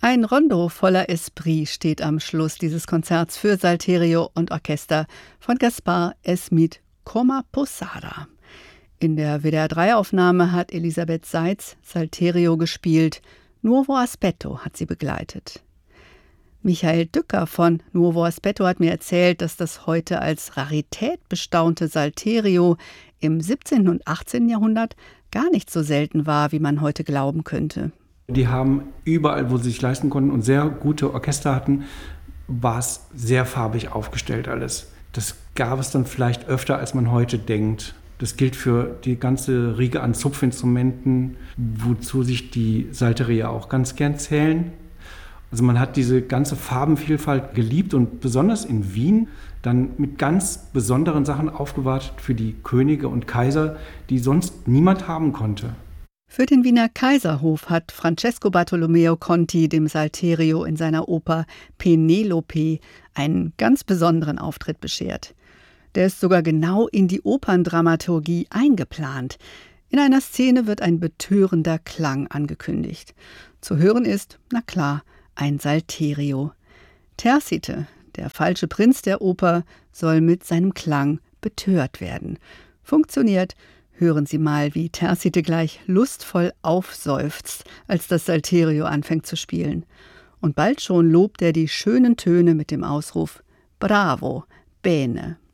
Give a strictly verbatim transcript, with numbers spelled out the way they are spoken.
Ein Rondo voller Esprit steht am Schluss dieses Konzerts für Salterio und Orchester von Gaspar Esmith Comaposada. In der W D R drei Aufnahme hat Elisabeth Seitz Salterio gespielt. Nuovo Aspetto hat sie begleitet. Michael Dücker von Nuovo Aspetto hat mir erzählt, dass das heute als Rarität bestaunte Salterio im siebzehnten und achtzehnten Jahrhundert gar nicht so selten war, wie man heute glauben könnte. Die haben überall, wo sie sich leisten konnten und sehr gute Orchester hatten, war es sehr farbig aufgestellt alles. Das gab es dann vielleicht öfter, als man heute denkt. Das gilt für die ganze Riege an Zupfinstrumenten, wozu sich die Salterier auch ganz gern zählen. Also man hat diese ganze Farbenvielfalt geliebt und besonders in Wien dann mit ganz besonderen Sachen aufgewartet für die Könige und Kaiser, die sonst niemand haben konnte. Für den Wiener Kaiserhof hat Francesco Bartolomeo Conti dem Salterio in seiner Oper Penelope einen ganz besonderen Auftritt beschert. Der ist sogar genau in die Operndramaturgie eingeplant. In einer Szene wird ein betörender Klang angekündigt. Zu hören ist, na klar, ein Salterio. Terzite, der falsche Prinz der Oper, soll mit seinem Klang betört werden. Funktioniert. Hören Sie mal, wie Terzite gleich lustvoll aufseufzt, als das Salterio anfängt zu spielen. Und bald schon lobt er die schönen Töne mit dem Ausruf Bravo, bene.